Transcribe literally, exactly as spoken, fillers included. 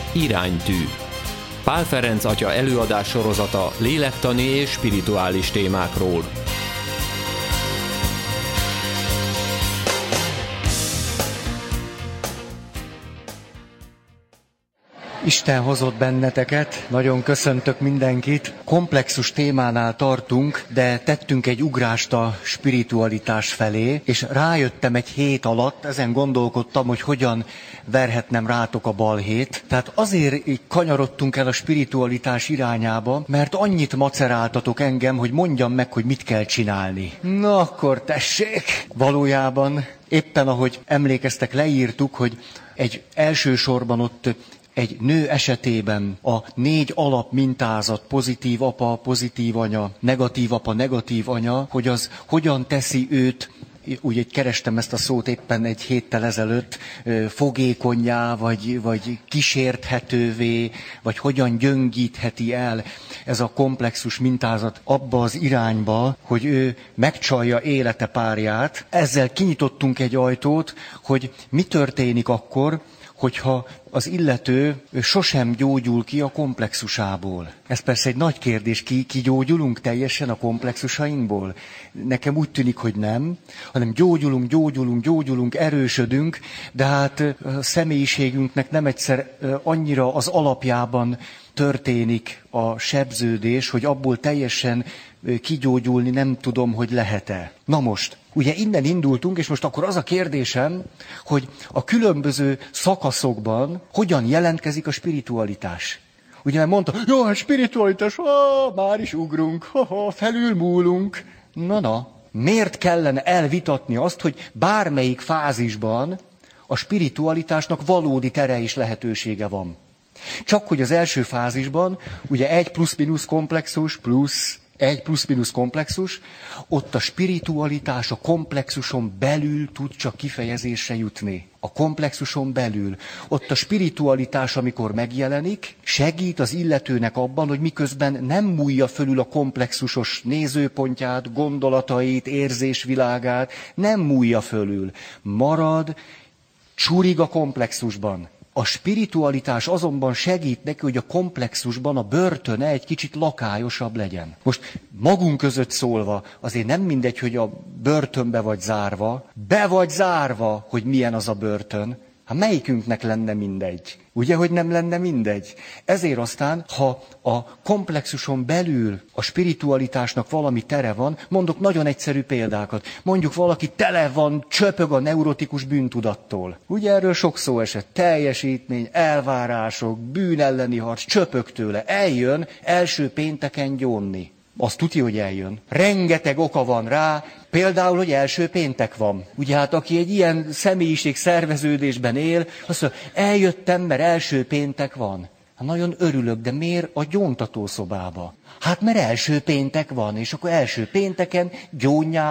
Iránytű. Pál Ferenc atya előadás sorozata lélektani és spirituális témákról. Isten hozott benneteket, nagyon köszöntök mindenkit. Komplexus témánál tartunk, de tettünk egy ugrást a spiritualitás felé, és rájöttem egy hét alatt, ezen gondolkodtam, hogy hogyan verhetnem rátok a balhét. Tehát azért így kanyarodtunk el a spiritualitás irányába, mert annyit maceráltatok engem, hogy mondjam meg, hogy mit kell csinálni. Na akkor tessék! Valójában éppen ahogy emlékeztek, leírtuk, hogy egy elsősorban ott egy nő esetében a négy alapmintázat, pozitív apa, pozitív anya, negatív apa, negatív anya, hogy az hogyan teszi őt, úgy kerestem ezt a szót éppen egy héttel ezelőtt, fogékonnyá, vagy, vagy kísérthetővé, vagy hogyan gyöngítheti el ez a komplexus mintázat abba az irányba, hogy ő megcsalja élete párját. Ezzel kinyitottunk egy ajtót, hogy mi történik akkor, hogyha az illető sosem gyógyul ki a komplexusából. Ez persze egy nagy kérdés, ki, ki gyógyulunk teljesen a komplexusainkból? Nekem úgy tűnik, hogy nem, hanem gyógyulunk, gyógyulunk, gyógyulunk, erősödünk, de hát a személyiségünknek nem egyszer annyira az alapjában történik a sebződés, hogy abból teljesen kigyógyulni nem tudom, hogy lehet-e. Na most, ugye innen indultunk, és most akkor az a kérdésem, hogy a különböző szakaszokban hogyan jelentkezik a spiritualitás. Ugye mert mondta, jó, hát spiritualitás, ó, már is ugrunk, ha, ha, felülmúlunk. Na-na, miért kellene elvitatni azt, hogy bármelyik fázisban a spiritualitásnak valódi tere és lehetősége van? Csak hogy az első fázisban, ugye egy plusz-minusz komplexus, plusz egy plusz-minusz komplexus, ott a spiritualitás a komplexuson belül tud csak kifejezésre jutni. A komplexuson belül. Ott a spiritualitás, amikor megjelenik, segít az illetőnek abban, hogy miközben nem múlja fölül a komplexusos nézőpontját, gondolatait, érzésvilágát, nem múlja fölül. Marad, csurig a komplexusban. A spiritualitás azonban segít neki, hogy a komplexusban a börtöne egy kicsit lakályosabb legyen. Most magunk között szólva, azért nem mindegy, hogy a börtönbe vagy zárva, be vagy zárva, hogy milyen az a börtön. Hát melyikünknek lenne mindegy? Ugye, hogy nem lenne mindegy? Ezért aztán, ha a komplexuson belül a spiritualitásnak valami tere van, mondok nagyon egyszerű példákat. Mondjuk valaki tele van, csöpög a neurotikus bűntudattól. Ugye erről sok szó esett. Teljesítmény, elvárások, bűn elleni harc, csöpög tőle. Eljön első pénteken gyónni. Azt tudja, hogy eljön. Rengeteg oka van rá, például, hogy első péntek van. Ugye hát aki egy ilyen személyiség szerveződésben él, azt mondja, eljöttem, mert első péntek van. Hát nagyon örülök, de miért a gyóntatószobába? Hát mert első péntek van, és akkor első pénteken gyónjál.